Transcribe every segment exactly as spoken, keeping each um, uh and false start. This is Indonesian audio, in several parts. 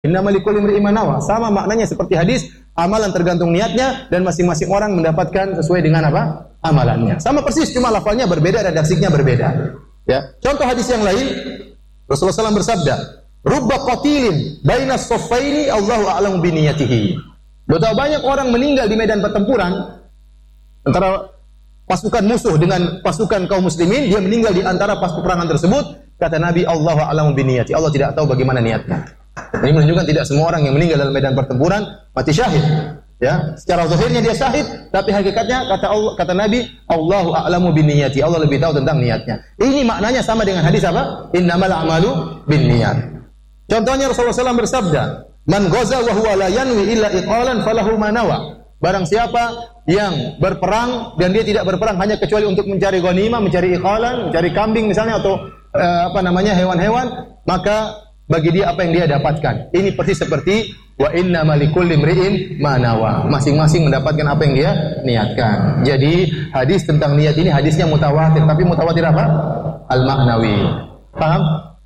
Innamal likulli imri'in ma nawa. Sama maknanya seperti hadis, amalan tergantung niatnya dan masing-masing orang mendapatkan sesuai dengan apa? Amalannya. Sama persis, cuma lafalnya berbeda, redaksinya berbeda. Ya. Contoh hadis yang lain, Rasulullah shallallahu alaihi wasallam bersabda, "Rubba qatilin baina as-saffaini Allahu a'lamu bi niyatihi." Betapa banyak orang meninggal di medan pertempuran antara pasukan musuh dengan pasukan kaum muslimin, dia meninggal di antara pas peperangan tersebut. Kata Nabi, Allahu a'lamu bi niyati. Allah tidak tahu bagaimana niatnya. Ini menunjukkan tidak semua orang yang meninggal dalam medan pertempuran mati syahid. Ya, secara zahirnya dia syahid, tapi hakikatnya kata Allah, kata Nabi, Allahu a'lamu bin niyati. Allah lebih tahu tentang niatnya. Ini maknanya sama dengan hadis apa? Innamal a'malu bin niyat. Contohnya Rasulullah shallallahu alaihi wasallam bersabda, "Man ghaza wa huwa la yanwi illa iqalan falahu ma nawa." Barang siapa yang berperang dan dia tidak berperang hanya kecuali untuk mencari ghanimah, mencari iqalan, mencari kambing misalnya atau uh, apa namanya hewan-hewan, maka bagi dia apa yang dia dapatkan. Ini persis seperti wa innamal likulli imri'in ma nawa. Masing-masing mendapatkan apa yang dia niatkan. Jadi hadis tentang niat ini hadisnya mutawatir, tapi mutawatir apa? Al-ma'nawi. Paham?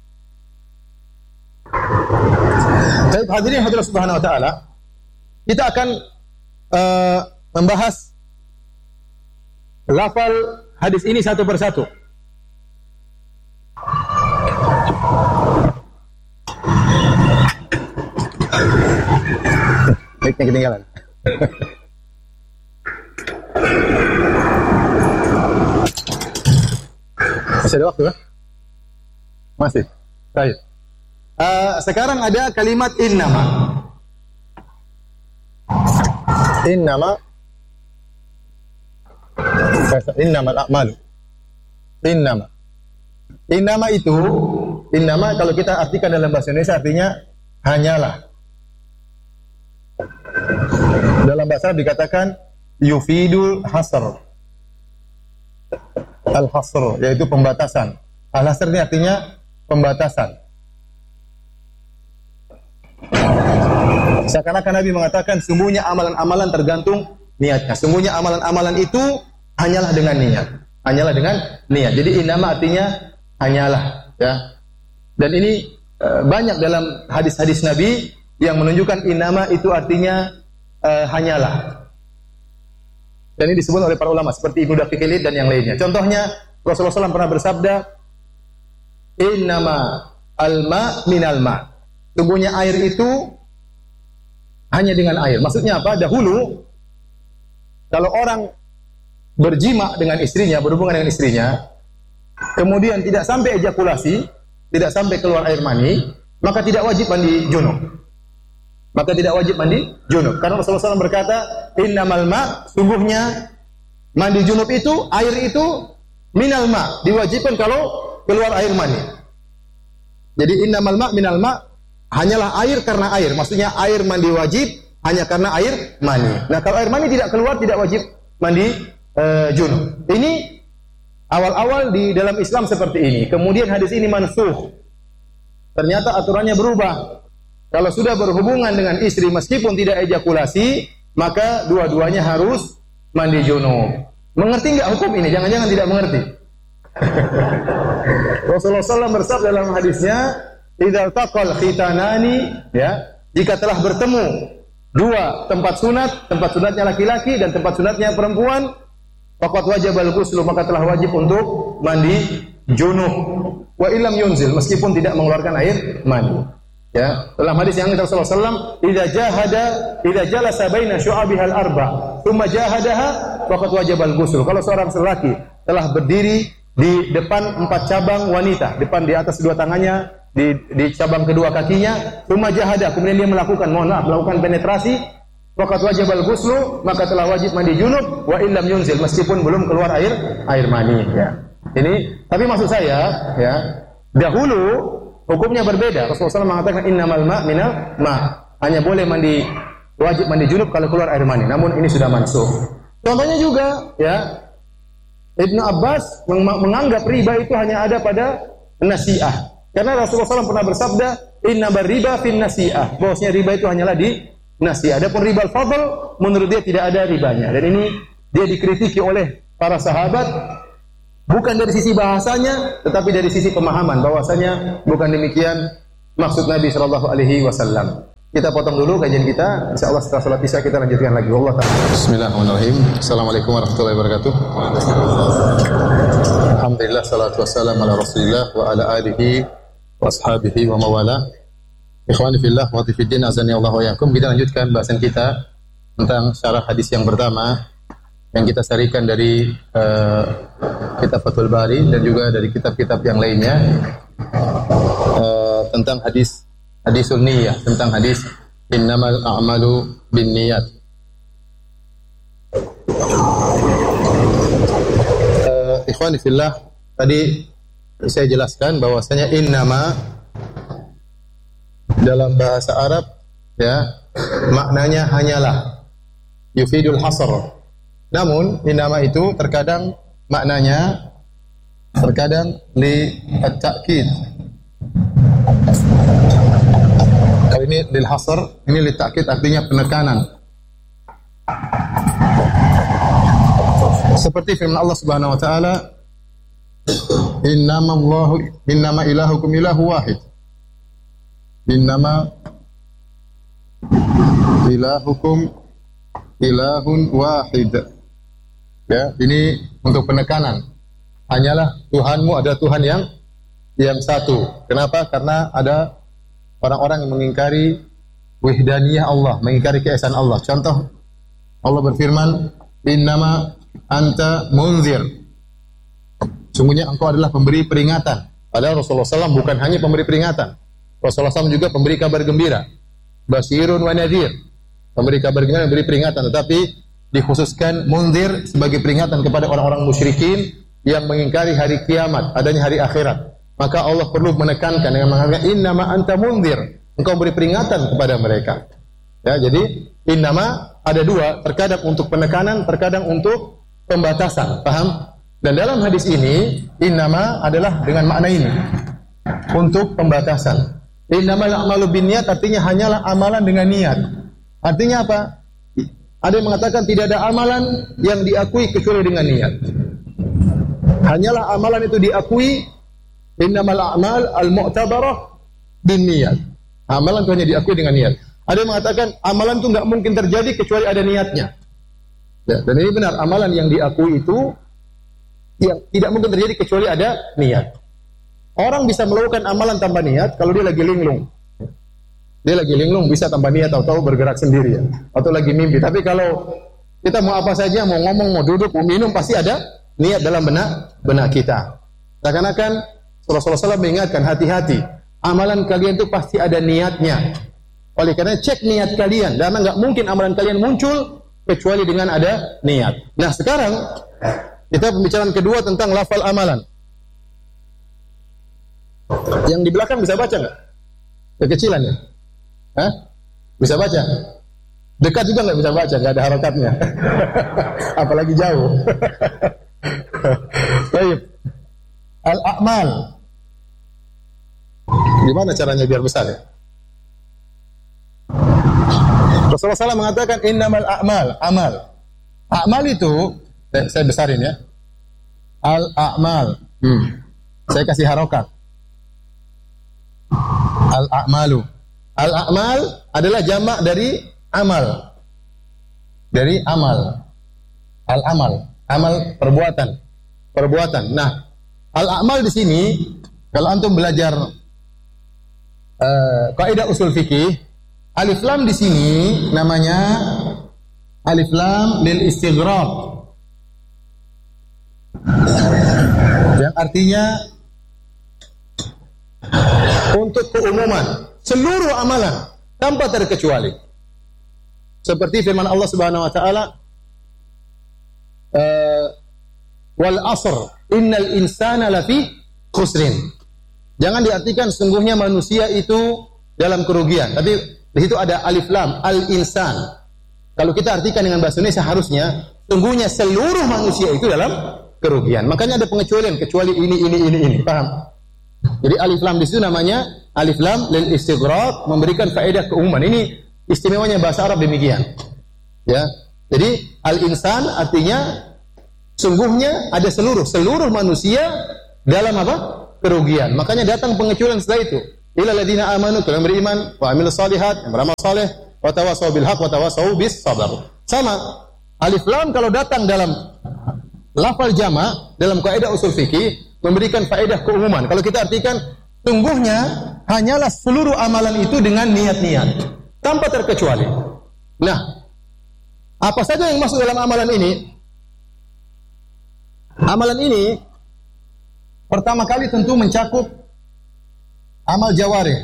Baik, hadirin hadirat subhanahu wa ta'ala, kita akan uh, membahas lafal hadis ini satu persatu. Baiknya ketinggalan. Masih ada waktu ya? Masih. Baik. Uh, sekarang ada kalimat innama. Innama. Innamal a'malu. Innama. Innama itu, innama kalau kita artikan dalam bahasa Indonesia artinya hanyalah. Dalam bahasa Arab dikatakan yufidul hasr. Al-hasr yaitu pembatasan. Al-hasr ini artinya pembatasan. Seakan-akan Nabi mengatakan sungguhnya amalan-amalan tergantung niatnya. Sungguhnya amalan-amalan itu hanyalah dengan niat. Hanyalah dengan niat. Jadi innama artinya hanyalah, ya. Dan ini e, banyak dalam hadis-hadis Nabi yang menunjukkan innama itu artinya e, hanyalah. Dan ini disebut oleh para ulama seperti Ibnu Daqiq dan yang lainnya. Contohnya Rasulullah shallallahu alaihi wasallam pernah bersabda, innama al-ma minal ma. Sungguhnya air itu hanya dengan air. Maksudnya apa? Dahulu kalau orang berjima dengan istrinya, berhubungan dengan istrinya, kemudian tidak sampai ejakulasi, tidak sampai keluar air mani, maka tidak wajib mandi junub. Maka tidak wajib mandi junub. Karena Rasulullah shallallahu alaihi wasallam berkata, innamal ma, sungguhnya mandi junub itu, air itu minal ma, diwajibkan kalau keluar air mani. Jadi innamal ma minal ma, hanyalah air karena air. Maksudnya air mandi wajib hanya karena air mani. Nah, kalau air mani tidak keluar tidak wajib mandi uh, junub. Ini awal-awal di dalam Islam seperti ini. Kemudian hadis ini mansukh. Ternyata aturannya berubah. Kalau sudah berhubungan dengan istri meskipun tidak ejakulasi, maka dua-duanya harus mandi junub. Mengerti enggak hukum ini? Jangan-jangan tidak mengerti. Rasulullah shallallahu alaihi wasallam bersabda dalam hadisnya, "Idzal taqal khitanani," ya, jika telah bertemu dua tempat sunat, tempat sunatnya laki-laki dan tempat sunatnya perempuan, faqad wajibal ghusl, maka telah wajib untuk mandi junub. Wa illam yunzil, meskipun tidak mengeluarkan air mani. Ya, dalam hadis yang Rasulullah shallallahu alaihi wasallam, "Idza jahada, idza jalasa baina syu'abihal arba, tsumma jahadaha, faqad wajibal ghusl." Kalau seorang lelaki telah berdiri di depan empat cabang wanita, depan di atas dua tangannya, di, di cabang kedua kakinya, tsumma jahada, kemudian dia melakukan, mohon maaf, melakukan penetrasi, faqad wajibal ghusl, maka telah wajib mandi junub, wa illam yunzil, meskipun belum keluar air air mani, ya. Ini, tapi maksud saya, ya, dahulu hukumnya berbeda. Rasulullah shallallahu alaihi wasallam mengatakan innamal ma minal ma. Hanya boleh mandi, wajib mandi junub kalau keluar air mani. Namun ini sudah mansukh. Contohnya juga, ya, Ibnu Abbas menganggap riba itu hanya ada pada nasi'ah. Karena Rasulullah shallallahu alaihi wasallam pernah bersabda, innabar riba fin nasi'ah. Bahwasanya riba itu hanyalah di nasi'ah. Adapun riba al-fadl, menurut dia tidak ada ribanya. Dan ini dia dikritiki oleh para sahabat. Bukan dari sisi bahasanya, tetapi dari sisi pemahaman bahwasanya bukan demikian maksud Nabi sallallahu alaihi wasallam. Kita potong dulu kajian kita. Insyaallah setelah salat Isya kita lanjutkan lagi. Wallahu ta'ala. Bismillahirrahmanirrahim. Assalamualaikum warahmatullahi wabarakatuh. Alhamdulillah salatu wassalamu ala Rasulillah wa ala alihi wa ashabihi wa mawala. Ikhwani fillah wa fiddin azani Allah wa yakum. Kita lanjutkan bahasan kita tentang syarah hadis yang pertama yang kita sarikan dari uh, kitab Fathul Bari dan juga dari kitab-kitab yang lainnya uh, tentang hadis hadisul niyah, tentang hadis innamal a'malu binniyat. Uh, ikhwani fillah, tadi saya jelaskan bahwasanya innama dalam bahasa Arab ya maknanya hanyalah, yufidul hasr. Namun innama itu terkadang maknanya terkadang li at-ta'kid. Kalau ini lil hasr, ini li ta'kid artinya penekanan. Seperti firman Allah Subhanahu wa taala, innama Allahu innama ilahukum ilahu wahid. Innama ilahukum ilahun wahid. Ya, ini untuk penekanan. Hanyalah Tuhanmu adalah Tuhan yang yang satu. Kenapa? Karena ada orang-orang yang mengingkari wahdaniyah Allah, mengingkari keesaan Allah. Contoh, Allah berfirman, innama anta munzir. Sungguhnya engkau adalah pemberi peringatan. Padahal Rasulullah shallallahu alaihi wasallam bukan hanya pemberi peringatan. Rasulullah shallallahu alaihi wasallam juga pemberi kabar gembira. Basyirun wa nadhir. Pemberi kabar gembira, memberi peringatan. Tetapi dikhususkan munzir sebagai peringatan kepada orang-orang musyrikin yang mengingkari hari kiamat, adanya hari akhirat. Maka Allah perlu menekankan dengan mengatakan innama anta munzir. Engkau beri peringatan kepada mereka. Ya, jadi innama ada dua, terkadang untuk penekanan, terkadang untuk pembatasan. Paham? Dan dalam hadis ini innama adalah dengan makna ini. Untuk pembatasan. Innamal a'malu binniyat artinya hanyalah amalan dengan niat. Artinya apa? Ada yang mengatakan tidak ada amalan yang diakui kecuali dengan niat. Hanyalah amalan itu diakui, innamal a'mal al-mu'tabarah binniyat. Amalan itu hanya diakui dengan niat. Ada yang mengatakan amalan itu enggak mungkin terjadi kecuali ada niatnya. Ya, dan ini benar, amalan yang diakui itu yang tidak mungkin terjadi kecuali ada niat. Orang bisa melakukan amalan tanpa niat kalau dia lagi linglung. Dia lagi linglung bisa tanpa niat atau bergerak sendiri ya. Atau lagi mimpi. Tapi kalau kita mau apa saja, mau ngomong, mau duduk, mau minum, pasti ada niat dalam benak benak kita. Seakan-akan Rasulullah shallallahu alaihi wasallam mengingatkan, hati-hati. Amalan kalian itu pasti ada niatnya. Oleh karena cek niat kalian. Karena nggak mungkin amalan kalian muncul kecuali dengan ada niat. Nah sekarang kita pembicaraan kedua tentang lafal amalan. Yang di belakang bisa baca nggak? Kekecilan ya? Hah? Bisa baca? Dekat juga nggak bisa baca, nggak ada harokatnya. Apalagi jauh. Baik. Al-a'mal. Gimana caranya biar besar ya? Rasulullah shallallahu alaihi wasallam mengatakan innamal a'mal, amal. A'mal itu saya, saya besarin ya. Al-a'mal. Hmm. Saya kasih harokat. Al-a'malu. Al-a'mal adalah jamak dari amal. Dari amal. Al-amal, amal perbuatan. Perbuatan. Nah, al-a'mal di sini kalau antum belajar uh, kaidah usul fikih, alif lam di sini namanya alif lam lil istighraq. Yang artinya untuk keumuman, seluruh amalan tanpa terkecuali. Seperti firman Allah Subhanahu wa taala, uh, wal asr innal insana lafi khusrin. Jangan diartikan sungguhnya manusia itu dalam kerugian. Tapi di situ ada alif lam al insan. Kalau kita artikan dengan bahasa Indonesia harusnya sungguhnya seluruh manusia itu dalam kerugian. Makanya ada pengecualian kecuali ini ini ini ini. Paham? Jadi alif lam di situ namanya alif lam lil istighraq, memberikan faedah keumuman. Ini istimewanya bahasa Arab demikian. Ya. Jadi al-insan artinya sungguhnya ada seluruh seluruh manusia dalam apa? Kerugian. Makanya datang pengecualian setelah itu. ila alladziina aamanu, yang beriman, wa amilus shalihat, yang beramal saleh, wa tawassaw bil haqq wa tawassaw bis sabr. Sama. Alif lam kalau datang dalam lafal jama' dalam kaidah usul fikih memberikan faedah keumuman. Kalau kita artikan sungguhnya hanyalah seluruh amalan itu dengan niat-niat tanpa terkecuali. Nah, apa saja yang masuk dalam amalan ini? Amalan ini pertama kali tentu mencakup amal jawarih.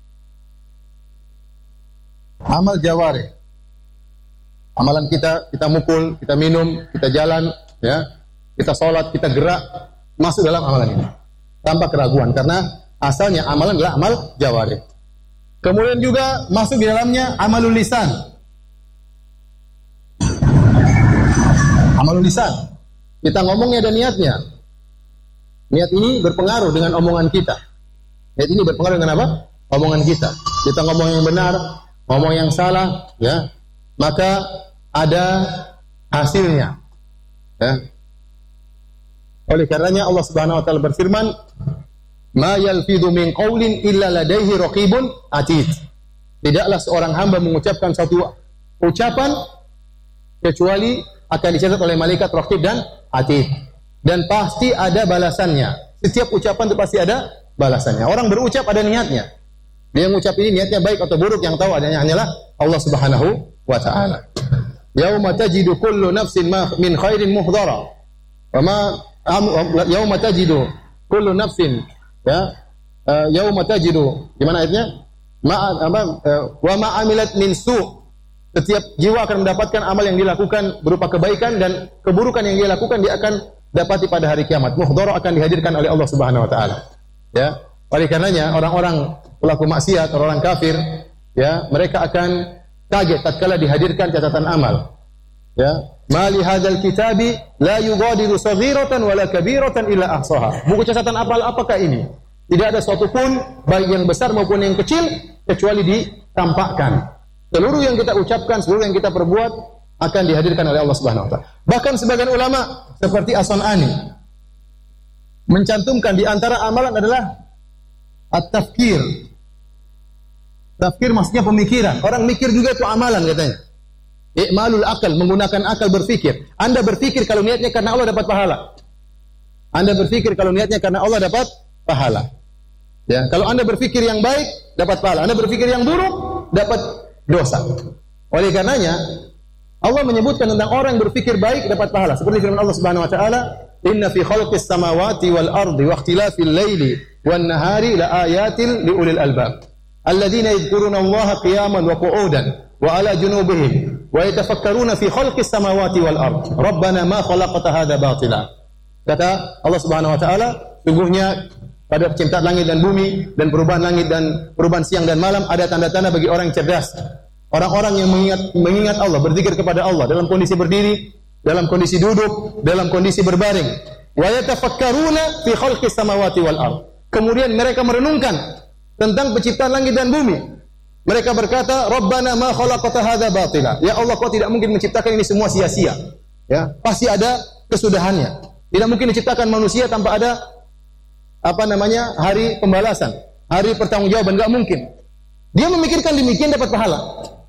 Amal jawarih. Amalan kita, kita mukul, kita minum, kita jalan, ya, kita sholat, kita gerak, masuk dalam amalan ini tanpa keraguan, karena asalnya amalan adalah amal jawarih. Kemudian juga masuk di dalamnya amalul lisan. Amalul lisan. Kita ngomongnya dan niatnya. Niat ini berpengaruh dengan omongan kita. Niat ini berpengaruh dengan apa? Omongan kita. Kita ngomong yang benar, ngomong yang salah, ya, maka ada hasilnya. Ya. Oleh karenanya Allah Subhanahu wa taala berfirman, "Ma yalfidhu min qaulin illa ladaihi raqibun atid." Tidaklah seorang hamba mengucapkan satu ucapan kecuali akan dicatat oleh malaikat raqib dan atid. Dan pasti ada balasannya. Setiap ucapan itu pasti ada balasannya. Orang berucap ada niatnya. Dia mengucap ini niatnya baik atau buruk, yang tahu adanya hanyalah Allah Subhanahu wa taala. Yauma tajidu kullu nafsin ma min khairin muhdara. Wa ma yauma tajidu kullu nafsin, ya, uh, yauma tajidu, gimana ayatnya? Ma apa uh, wa ma amilat min su'. Setiap jiwa akan mendapatkan amal yang dilakukan berupa kebaikan, dan keburukan yang dia lakukan dia akan dapati pada hari kiamat. Muhdara akan dihadirkan oleh Allah Subhanahu wa taala. Ya. Oleh karenanya orang-orang pelaku maksiat, orang kafir, ya, mereka akan kaget tatkala dihadirkan catatan amal. Ya, mali hadzal kitabi la yughadiru saghiratan wala kabiratan illa ahsaha. Buku catatan amal apakah ini? Tidak ada suatu pun baik yang besar maupun yang kecil kecuali ditampakkan. Seluruh yang kita ucapkan, seluruh yang kita perbuat akan dihadirkan oleh Allah Subhanahu wa taala. Bahkan sebagian ulama seperti As-Sun'ani mencantumkan di antara amalan adalah at-tafkir. Tafkir maksudnya pemikiran. Orang mikir juga itu amalan katanya. I'malul akal, menggunakan akal berfikir. Anda berfikir kalau niatnya karena Allah dapat pahala. Anda berfikir kalau niatnya karena Allah dapat pahala. Ya, kalau Anda berfikir yang baik dapat pahala. Anda berfikir yang buruk dapat dosa. Oleh karenanya Allah menyebutkan tentang orang yang berfikir baik dapat pahala. Seperti firman Allah Subhanahu wa taala, "Inna fi khalqis samawati wal ardi wa ikhtilafil laili wan nahari la ayatin liulil albab." Alladzina yadhkuruna Allaha qiyaman wa qu'udan wa 'ala junubihim wa yatafakkaruna fi khalqis samawati wal ard. Rabbana ma khalaqta hadza batila. Kata Allah Subhanahu wa taala, sungguhnya pada penciptaan langit dan bumi dan perubahan langit dan perubahan siang dan malam ada tanda-tanda bagi orang yang cerdas. Orang-orang yang mengingat mengingat Allah, berzikir kepada Allah dalam kondisi berdiri, dalam kondisi duduk, dalam kondisi berbaring. Wa yatafakkaruna fi khalqis samawati wal ard. Kemudian mereka merenungkan tentang penciptaan langit dan bumi. Mereka berkata, Rabbana ma khalaqta hadza batila. Ya Allah, Kau tidak mungkin menciptakan ini semua sia-sia. Ya, pasti ada kesudahannya. Tidak mungkin diciptakan manusia tanpa ada apa namanya? hari pembalasan, hari pertanggungjawaban, enggak mungkin. Dia memikirkan demikian dapat pahala.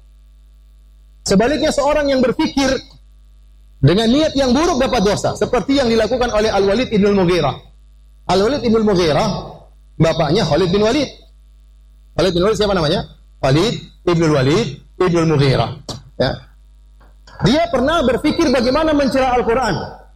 Sebaliknya seorang yang berpikir dengan niat yang buruk dapat dosa, seperti yang dilakukan oleh Al-Walid ibn Mughirah. Al-Walid ibn Mughirah bapaknya Khalid bin Walid. Khalid bin Walid siapa namanya? Khalid ibn Walid ibn Mughirah. Ya. Dia pernah berpikir bagaimana mencela Al-Quran.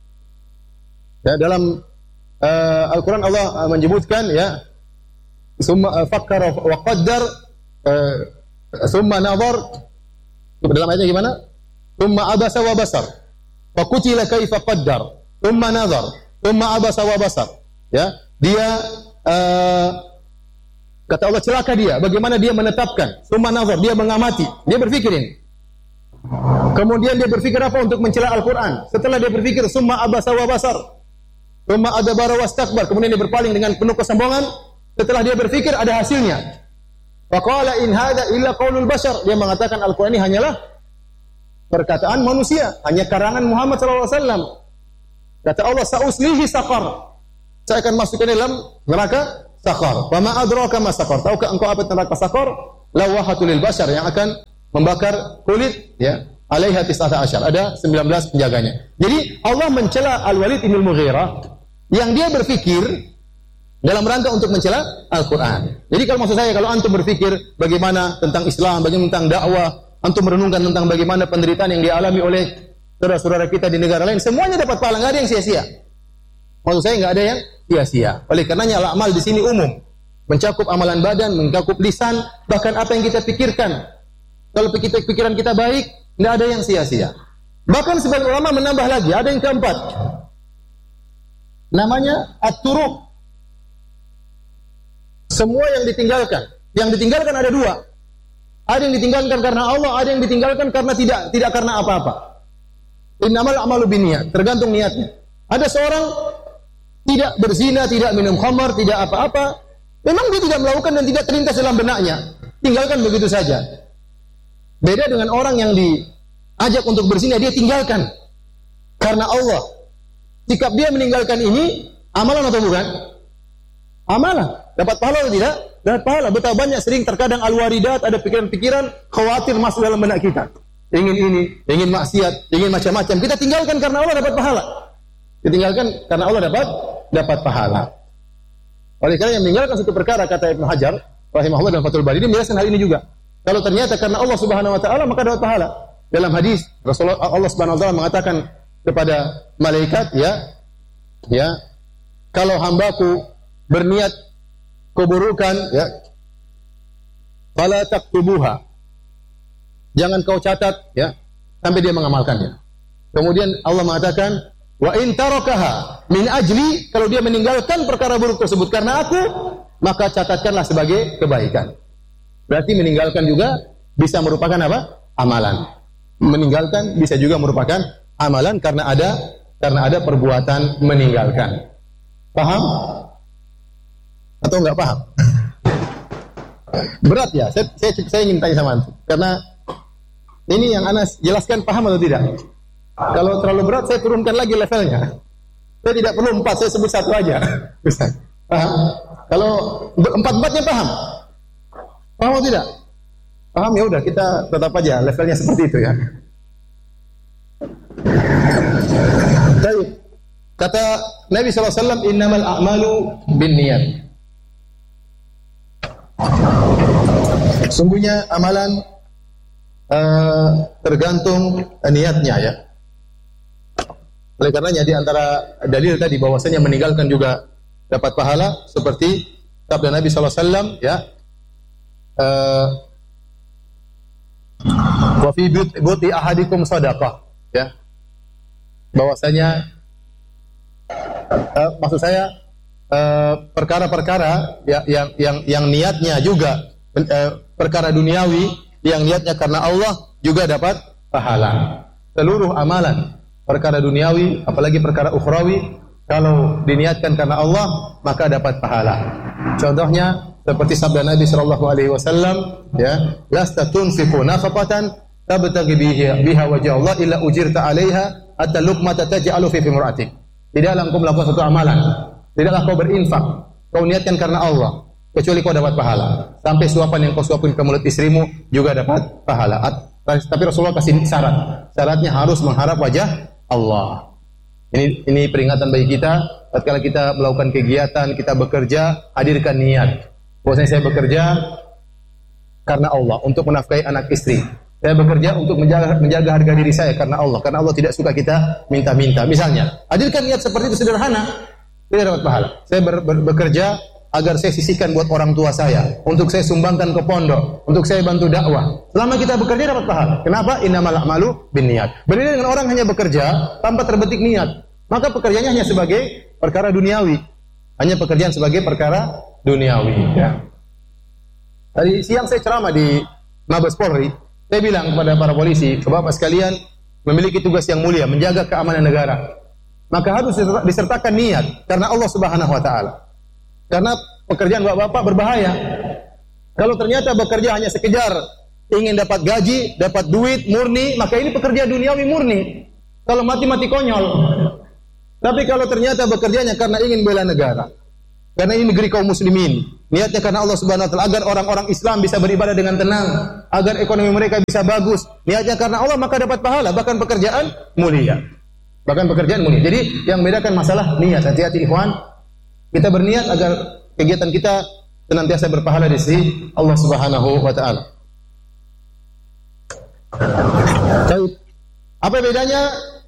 Ya, dalam uh, Al-Quran Allah uh, menyebutkan, ya, summa uh, fakkara wa qaddar, uh, summa nazar. Dalam ayatnya gimana? Summa abasa wa basar. Fa qutila kaifa qaddar. Summa nazar. Summa abasa wa basar. Ya, dia uh, kata Allah, celaka dia. Bagaimana dia menetapkan? Summa nazar, dia mengamati. Dia berpikir ini. Kemudian dia berpikir apa untuk mencela Al-Quran? Setelah dia berpikir, summa abasa wa basar. Summa adabara wastakbar. Kemudian dia berpaling dengan penuh kesombongan. Setelah dia berpikir, ada hasilnya. Faqala in hadza illa qaulul bashar. Dia mengatakan Al-Quran ini hanyalah perkataan manusia, hanya karangan Muhammad sallallahu alaihi wasallam. Kata Allah, sa'uslihi saqar. Saya akan masukkan dalam neraka saqar. Wa ma adraka ma saqar. Tahukah engkau apa neraka saqar? Lawahatul lil bashar, yang akan membakar kulit, ya. Alaiha tis'ata asyar. Ada sembilan belas penjaganya. Jadi Allah mencela Al-Walid bin Mughirah yang dia berpikir dalam rangka untuk mencela Al-Quran. Jadi kalau maksud saya, kalau antum berpikir bagaimana tentang Islam, bagaimana tentang dakwah, antum merenungkan tentang bagaimana penderitaan yang dialami oleh saudara-saudara kita di negara lain, semuanya dapat pahala, nggak ada yang sia-sia. Maksud saya nggak ada yang sia-sia. Oleh karenanya al-amal di sini umum, mencakup amalan badan, mencakup lisan, bahkan apa yang kita pikirkan. Kalau kita, pikiran kita baik, nggak ada yang sia-sia. Bahkan sebagian ulama menambah lagi, ada yang keempat, namanya at-turuq. Semua yang ditinggalkan, yang ditinggalkan ada dua. Ada yang ditinggalkan karena Allah, ada yang ditinggalkan karena tidak, tidak karena apa-apa. Innamal a'malu binniyat, tergantung niatnya. Ada seorang tidak berzina, tidak minum khamar, tidak apa-apa. Memang dia tidak melakukan dan tidak terlintas dalam benaknya. Tinggalkan begitu saja. Beda dengan orang yang diajak untuk berzina, dia tinggalkan karena Allah. Sikap dia meninggalkan ini amalan atau bukan? Amalan. Dapat pahala atau tidak? Dapat pahala. Betapa banyak sering terkadang al-waridat, ada pikiran-pikiran khawatir masuk dalam benak kita. Ingin ini, ingin maksiat, ingin macam-macam. Kita tinggalkan karena Allah, dapat pahala. Ditinggalkan karena Allah, dapat dapat pahala. Oleh karena yang meninggalkan satu perkara, kata Ibnu Hajar rahimahullah dalam Fathul Bari, dia menjelaskan hal ini juga. Kalau ternyata karena Allah Subhanahu wa taala, maka dapat pahala. Dalam hadis Rasulullah, Allah Subhanahu wa taala mengatakan kepada malaikat, ya, ya, kalau hambaku berniat keburukan, ya, fala taktubuha, jangan kau catat, ya, sampai dia mengamalkannya. Kemudian Allah mengatakan, wa in tarakaha min ajli, kalau dia meninggalkan perkara buruk tersebut karena aku, maka catatkanlah sebagai kebaikan. Berarti meninggalkan juga bisa merupakan apa? Amalan. Meninggalkan bisa juga merupakan amalan karena ada karena ada perbuatan meninggalkan. Paham? Atau enggak paham? Berat ya? Saya, saya, saya ingin tanya sama antum. Karena ini yang Anas jelaskan, paham atau tidak? Kalau terlalu berat, saya turunkan lagi levelnya. Saya tidak perlu empat, saya sebut satu aja. Paham? Kalau empat-empatnya paham? Paham atau tidak? Paham, ya udah, kita tetap aja levelnya seperti itu ya. Baik. Kata Nabi shallallahu alaihi wasallam, innamal a'malu binniyat. Sungguhnya amalan uh, tergantung niatnya, ya. Oleh karenanya di antara dalil tadi bahwasanya meninggalkan juga dapat pahala, seperti sabda Nabi shallallahu alaihi wasallam, ya, uh, wa fi buti ahadikum sadaqah, ya, bahwasanya uh, maksud saya uh, perkara-perkara ya, yang yang yang niatnya juga uh, perkara duniawi, yang niatnya karena Allah juga dapat pahala. Seluruh amalan perkara duniawi, apalagi perkara ukhrawi, kalau diniatkan karena Allah, maka dapat pahala. Contohnya seperti sabda Nabi sallallahu alaihi wasallam, ya, lasta tunfiqu nafaqatan tabtaghi biha wajha Allah illa ujirta 'alaiha hatta luqmata taj'alu fi imra'atik. Tidaklah engkau melakukan satu amalan, tidaklah kau berinfak, kau niatkan karena Allah, kecuali kau dapat pahala. Sampai suapan yang kau suapin ke mulut istrimu juga dapat pahala. Tapi Rasulullah kasih syarat. Syaratnya harus mengharap wajah Allah. Ini ini peringatan bagi kita, tatkala kita melakukan kegiatan, kita bekerja, hadirkan niat. Bahwasanya saya bekerja karena Allah, untuk menafkahi anak istri. Saya bekerja untuk menjaga, menjaga harga diri saya karena Allah. Karena Allah tidak suka kita minta-minta. Misalnya, hadirkan niat seperti itu sederhana, tidak dapat pahala. Saya ber, ber, bekerja agar saya sisihkan buat orang tua saya, untuk saya sumbangkan ke pondok, untuk saya bantu dakwah. Selama kita bekerja dapat pahala. Kenapa? Innamal a'malu binniyat. Berbeda dengan orang hanya bekerja tanpa terbetik niat, maka pekerjaannya hanya sebagai perkara duniawi. Hanya pekerjaan sebagai perkara duniawi, ya. Tadi siang saya ceramah di Mabes Polri. Saya bilang kepada para polisi, Bapak sekalian memiliki tugas yang mulia, menjaga keamanan negara. Maka harus disertakan niat karena Allah Subhanahu wa taala. Karena pekerjaan Bapak-bapak berbahaya. Kalau ternyata bekerja hanya sekedar ingin dapat gaji, dapat duit murni, maka ini pekerjaan duniawi murni. Kalau mati-mati konyol. Tapi kalau ternyata bekerjanya karena ingin bela negara, karena ini negeri kaum muslimin. Niatnya karena Allah Subhanahu wa taala agar orang-orang Islam bisa beribadah dengan tenang, agar ekonomi mereka bisa bagus. Niatnya karena Allah maka dapat pahala, bahkan pekerjaan mulia. Bahkan pekerjaan mulia. Jadi yang membedakan masalah niat. Hati-hati ikhwan. Kita berniat agar kegiatan kita senantiasa berpahala di sisi Allah Subhanahu wa taala. Baik. Apa bedanya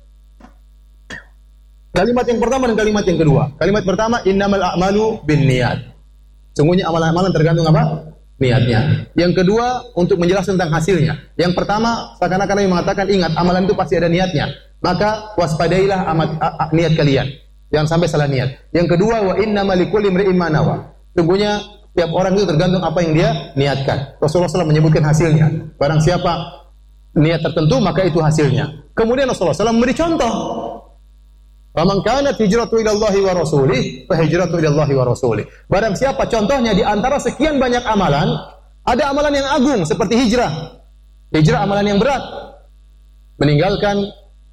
kalimat yang pertama dan kalimat yang kedua? Kalimat pertama innamal a'malu binniyat. Sungguhnya amalan-amalan tergantung apa? Niatnya. Yang kedua untuk menjelaskan tentang hasilnya. Yang pertama seakan-akan Nabi mengatakan ingat amalan itu pasti ada niatnya. Maka waspadailah amat a, a, niat kalian. Jangan sampai salah niat. Yang kedua wa innamal likulli imri'in ma nawa. Sungguhnya tiap orang itu tergantung apa yang dia niatkan. Rasulullah shallallahu alaihi wasallam menyebutkan hasilnya. Barang siapa niat tertentu maka itu hasilnya. Kemudian Rasulullah shallallahu alaihi wasallam memberi contoh. Faman kanat hijratu ila Allahi wa rasulih fa hijratu ila Allahi wa rasulih. Barang siapa contohnya di antara sekian banyak amalan, ada amalan yang agung seperti hijrah. Hijrah amalan yang berat. Meninggalkan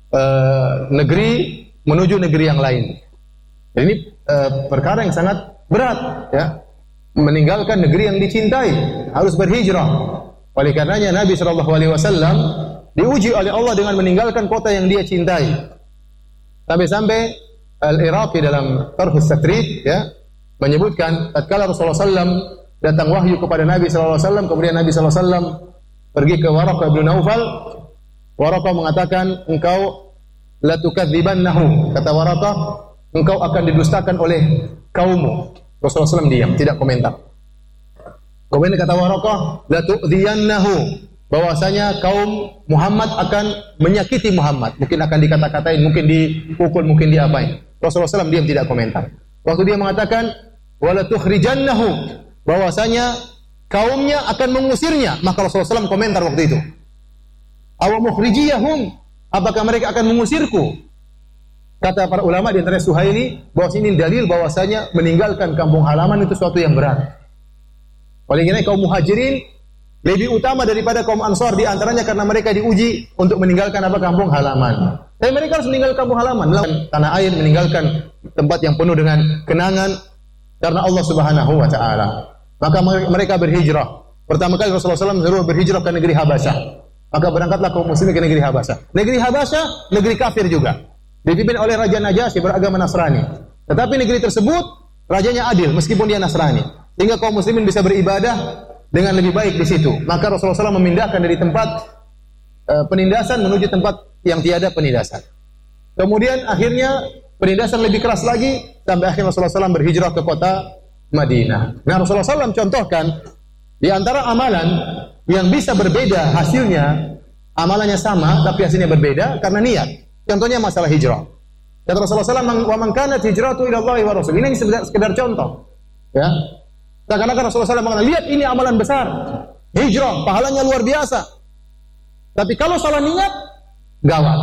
uh, negeri menuju negeri yang lain. Ini uh, perkara yang sangat berat, ya. Meninggalkan negeri yang dicintai, harus berhijrah. Oleh karenanya Nabi shallallahu alaihi wasallam diuji oleh Allah dengan meninggalkan kota yang dia cintai. Sampai-sampai Al-Iraqi dalam Tarhus Satrid, ya, menyebutkan tatkala Rasulullah shallallahu alaihi wasallam datang wahyu kepada Nabi shallallahu alaihi wasallam, kemudian Nabi shallallahu alaihi wasallam pergi ke Waraqah bin Naufal. Waraqah mengatakan, engkau la tukadzibannahu. Kata Waraqah, engkau akan didustakan oleh kaummu. Rasulullah shallallahu alaihi wasallam diam, tidak komentar. Kemudian kata Waraqah, la tu'dhiyannahu, bahwasanya kaum Muhammad akan menyakiti Muhammad, mungkin akan dikata-katain, mungkin dipukul, mungkin diapain. Rasulullah shallallahu alaihi wasallam diam, tidak komentar. Waktu dia mengatakan wala tukhrijannahu, bahwasanya kaumnya akan mengusirnya, maka Rasulullah shallallahu alaihi wasallam komentar waktu itu. Aw mukhrijiyahum, apakah mereka akan mengusirku? Kata para ulama di antara Suhaili, bahwa ini dalil bahwasanya meninggalkan kampung halaman itu suatu yang berat. Oleh karena kaum Muhajirin lebih utama daripada kaum Ansar, di antaranya karena mereka diuji untuk meninggalkan apa? Kampung halaman. Tapi mereka harus meninggalkan kampung halaman, meninggalkan tanah air, meninggalkan tempat yang penuh dengan kenangan karena Allah Subhanahu wa taala. Maka mereka berhijrah. Pertama kali Rasulullah shallallahu alaihi wasallam menyuruh berhijrah ke negeri Habasyah. Maka berangkatlah kaum muslimin ke negeri Habasyah. Negeri Habasyah negeri kafir juga. Dipimpin oleh Raja Najasyi beragama Nasrani. Tetapi negeri tersebut rajanya adil meskipun dia Nasrani. Sehingga kaum muslimin bisa beribadah dengan lebih baik di situ. Maka Rasulullah shallallahu alaihi wasallam memindahkan dari tempat uh, penindasan menuju tempat yang tiada penindasan. Kemudian akhirnya penindasan lebih keras lagi sampai akhirnya Rasulullah shallallahu alaihi wasallam berhijrah ke kota Madinah. Nah, Rasulullah shallallahu alaihi wasallam contohkan di antara amalan yang bisa berbeda hasilnya, amalannya sama tapi hasilnya berbeda karena niat. Contohnya masalah hijrah. Kata Rasulullah shallallahu alaihi wasallam, "Wa man kanat hijratuhu ila Allahi wa rasul." Ini sekedar contoh. Ya. Seakan-akan Rasulullah shallallahu alaihi wasallam mengatakan, lihat ini amalan besar. Hijrah, pahalanya luar biasa. Tapi kalau salah niat, gawat.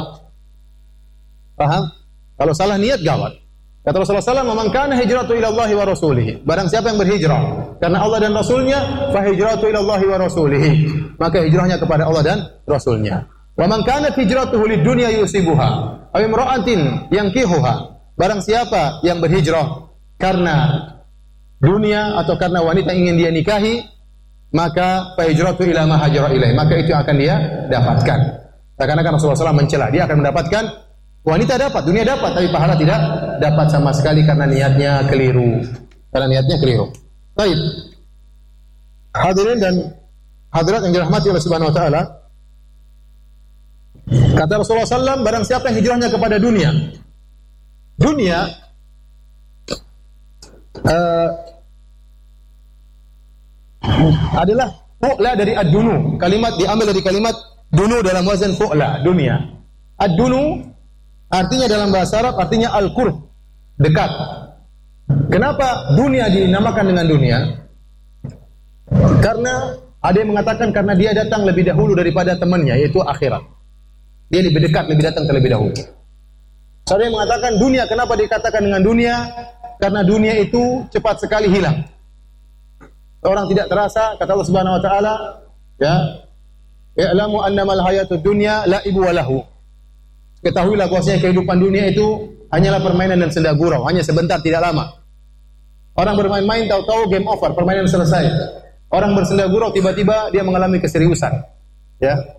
Paham? Kalau salah niat, gawat. Kata Rasulullah shallallahu alaihi wasallam, "Man kana hijratuhu ila Allahi wa rasulih." Barang siapa yang berhijrah karena Allah dan Rasulnya, fa hijratuhu ila Allahi wa rasulih. Maka hijrahnya kepada Allah dan Rasulnya. Wa man kanat hijratuhu lid dunya yusibuha aw imra'atin yankihuha. Barang siapa yang berhijrah karena dunia atau karena wanita ingin dia nikahi, maka fa hijratu ila ma hajara ilaih, maka itu akan dia dapatkan. Seakan-akan Rasulullah shallallahu alaihi wasallam mencela, dia akan mendapatkan, wanita dapat, dunia dapat, tapi pahala tidak dapat sama sekali karena niatnya keliru. Karena niatnya keliru. Baik. Hadirin dan hadirat yang dirahmati oleh Subhanahu wa taala, kata Rasulullah shallallahu alaihi wasallam, barang siapa yang hijrahnya kepada dunia, dunia uh, adalah fu'la dari ad-dunu. Kalimat diambil dari kalimat dunu dalam wazan fu'la, dunia. Ad-dunu artinya dalam bahasa Arab artinya al-qurb, dekat. Kenapa dunia dinamakan dengan dunia? Karena ada yang mengatakan karena dia datang lebih dahulu daripada temannya, yaitu akhirat. Dia lebih dekat, lebih datang terlebih dahulu. Ada yang mengatakan dunia, kenapa dikatakan dengan dunia? Karena dunia itu cepat sekali hilang. Orang tidak terasa, kata Allah Subhanahu wa taala, ya, "I'lamu annamal hayatud dunya la'ibu wa lahu." Ketahuilah bahwasanya kehidupan dunia itu hanyalah permainan dan senda gurau, hanya sebentar, tidak lama. Orang bermain-main tahu-tahu game over, permainan selesai. Orang bersenda gurau tiba-tiba dia mengalami keseriusan. Ya.